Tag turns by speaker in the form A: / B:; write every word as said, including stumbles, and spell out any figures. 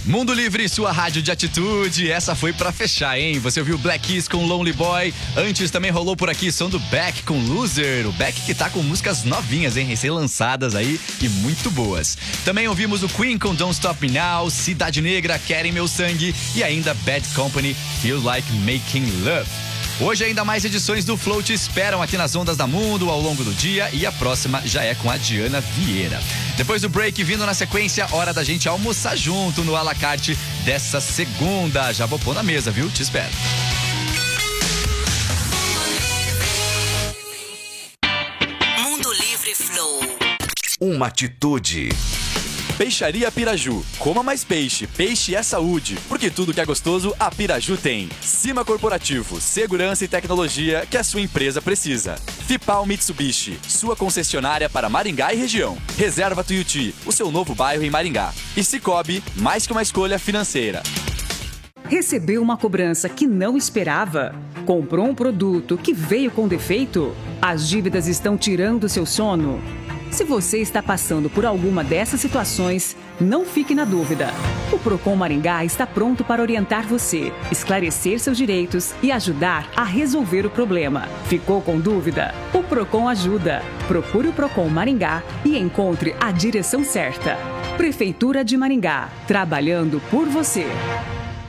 A: Mundo Livre, sua rádio de atitude. Essa foi pra fechar, hein? Você ouviu Black Keys com Lonely Boy. Antes também rolou por aqui som do Beck com Loser. O Beck que tá com músicas novinhas, hein? Recém-lançadas aí e muito boas. Também ouvimos o Queen com Don't Stop Me Now, Cidade Negra, Querem Meu Sangue e ainda Bad Company, Feel Like Making Love. Hoje ainda mais edições do Flow te esperam aqui nas Ondas da Mundo ao longo do dia e a próxima já é com a Diana Vieira. Depois do break, vindo na sequência, hora da gente almoçar junto no à la carte dessa segunda. Já vou pôr na mesa, viu? Te espero.
B: Mundo Livre Flow.
C: Uma atitude.
D: Peixaria Piraju. Coma mais peixe. Peixe é saúde. Porque tudo que é gostoso, a Piraju tem. Cima Corporativo. Segurança e tecnologia que a sua empresa precisa. Fipal Mitsubishi. Sua concessionária para Maringá e região. Reserva Tuiuti. O seu novo bairro em Maringá. E Cicobi. Mais que uma escolha financeira.
E: Recebeu uma cobrança que não esperava? Comprou um produto que veio com defeito? As dívidas estão tirando seu sono? Se você está passando por alguma dessas situações, não fique na dúvida. O Procon Maringá está pronto para orientar você, esclarecer seus direitos e ajudar a resolver o problema. Ficou com dúvida? O Procon ajuda. Procure o Procon Maringá e encontre a direção certa. Prefeitura de Maringá, trabalhando por você.